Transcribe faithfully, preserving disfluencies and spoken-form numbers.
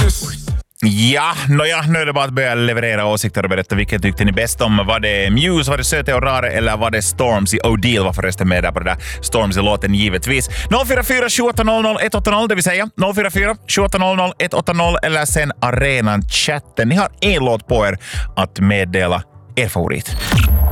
Ja, nåja, nu är det bara att börja leverera åsikter och berätta vilket tyckte ni bäst om. Var det Muse, var det Söte och Rare eller var det Stormzy O'Deal? Var förresten med där på det där Stormzy-låten givetvis. noll fyra fyra sju åtta noll noll ett åtta noll, det vill säga noll fyra fyra sju åtta noll noll ett åtta noll eller sen arenan chatten. Ni har en låt på er att meddela er favorit.